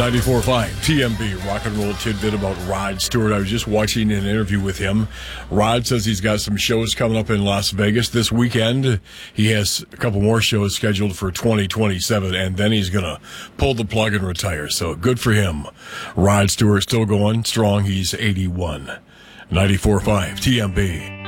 94.5 TMB, rock and roll tidbit about Rod Stewart. I was just watching an interview with him. Rod says he's got some shows coming up in Las Vegas this weekend. He has a couple more shows scheduled for 2027, and then he's going to pull the plug and retire. So good for him. Rod Stewart still going strong. He's 81. 94.5 TMB.